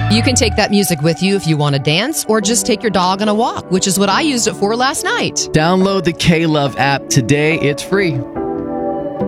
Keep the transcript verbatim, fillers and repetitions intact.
You can take that music with you if you want to dance or just take your dog on a walk, which is what I used it for last night. Download the K-Love app today. It's free.